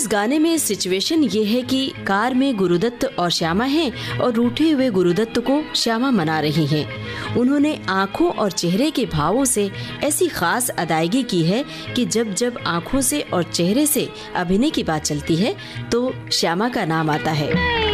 इस गाने में सिचुएशन ये है कि कार में गुरुदत्त और श्यामा हैं और रूठे हुए गुरुदत्त को श्यामा मना रही हैं। उन्होंने आंखों और चेहरे के भावों से ऐसी खास अदायगी की है कि जब जब आंखों से और चेहरे से अभिनय की बात चलती है तो श्यामा का नाम आता है।